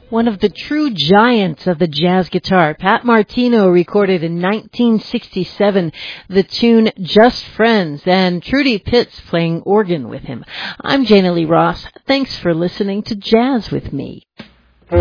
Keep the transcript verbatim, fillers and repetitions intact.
One of the true giants of the jazz guitar, Pat Martino, recorded in nineteen sixty-seven the tune Just Friends, and Trudy Pitts playing organ with him. I'm Jana Lee Ross. Thanks for listening to Jazz with Me.